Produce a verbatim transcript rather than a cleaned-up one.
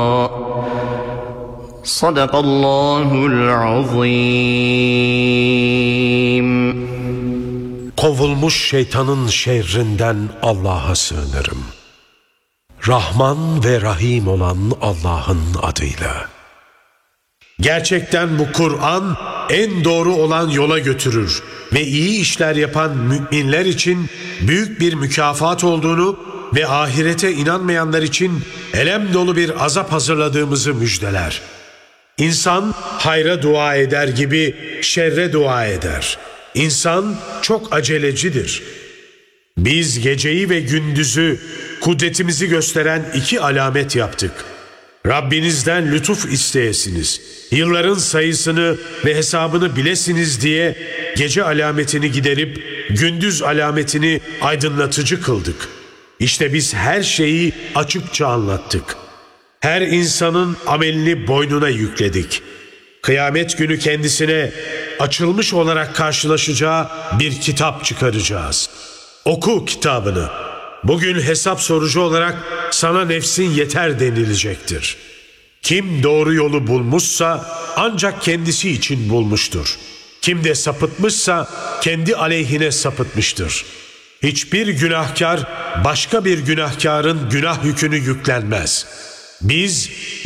Sadakallahul azim. Kovulmuş şeytanın şerrinden Allah'a sığınırım. Rahman ve Rahim olan Allah'ın adıyla. Gerçekten bu Kur'an en doğru olan yola götürür ve iyi işler yapan müminler için büyük bir mükafat olduğunu ve ahirete inanmayanlar için elem dolu bir azap hazırladığımızı müjdeler. İnsan hayra dua eder gibi şerre dua eder. İnsan çok acelecidir. Biz geceyi ve gündüzü kudretimizi gösteren iki alamet yaptık. Rabbinizden lütuf isteyesiniz, yılların sayısını ve hesabını bilesiniz diye gece alametini giderip gündüz alametini aydınlatıcı kıldık. İşte biz her şeyi açıkça anlattık. Her insanın amelini boynuna yükledik. Kıyamet günü kendisine açılmış olarak karşılaşacağı bir kitap çıkaracağız. Oku kitabını. Bugün hesap sorucu olarak sana nefsin yeter denilecektir. Kim doğru yolu bulmuşsa ancak kendisi için bulmuştur. Kim de sapıtmışsa kendi aleyhine sapıtmıştır. Hiçbir günahkar başka bir günahkarın günah yükünü yüklenmez. Biz